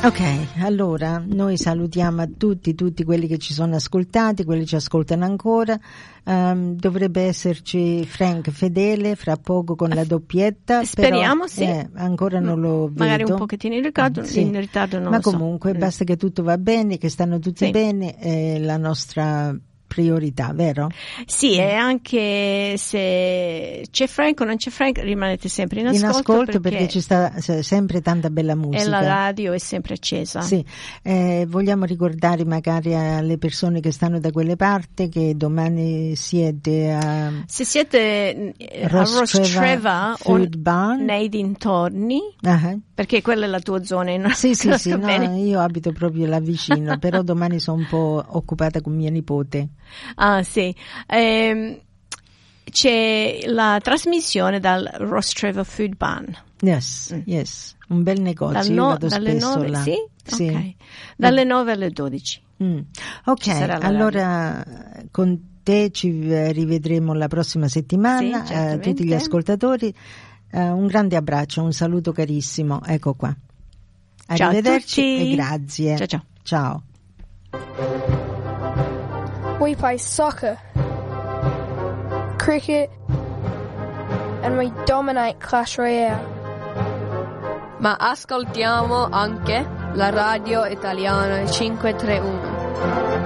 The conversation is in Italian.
Ok, allora noi salutiamo a tutti quelli che ci sono ascoltati, quelli che ci ascoltano ancora. Dovrebbe esserci Frank fedele fra poco con la doppietta. Speriamo, però, sì. Ancora non lo vedo. Magari un pochettino in ritardo, sì. in ritardo non ma lo so. comunque basta che tutto va bene, che stanno tutti Sì. bene, è la nostra priorità, vero? Sì, e anche se c'è Frank o non c'è Frank, rimanete sempre in ascolto, perché ci sta sempre tanta bella musica. E la radio è sempre accesa. Sì, vogliamo ricordare magari alle persone che stanno da quelle parti che domani siete a... Se siete a Rostreva o nei dintorni, perché quella è la tua zona. No? Sì, no, io abito proprio là vicino, però domani sono un po' occupata con mia nipote. Ah, sì. C'è la trasmissione dal Rostreva Food Barn. Yes, un bel negozio, io vado spesso 9, là. Sì? Sì. Okay. Dalle 9 alle 12. Ok, allora con te ci rivedremo la prossima settimana, sì, tutti gli ascoltatori, un grande abbraccio, un saluto carissimo, ecco qua. Arrivederci e grazie. Ciao. We play soccer, cricket, and we dominate Clash Royale. Ma ascoltiamo anche la radio italiana 531.